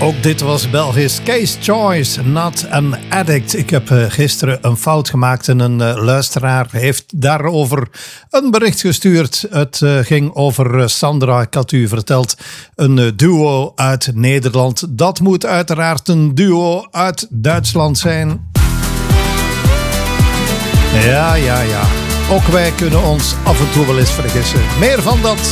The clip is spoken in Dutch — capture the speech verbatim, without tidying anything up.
Ook dit was Belgisch. Case Choice, Not an Addict. Ik heb uh, gisteren een fout gemaakt en een uh, luisteraar heeft daarover een bericht gestuurd. Het uh, ging over uh, Sandra, ik had u verteld, een uh, duo uit Nederland. Dat moet uiteraard een duo uit Duitsland zijn. Ja, ja, ja. Ook wij kunnen ons af en toe wel eens vergissen. Meer van dat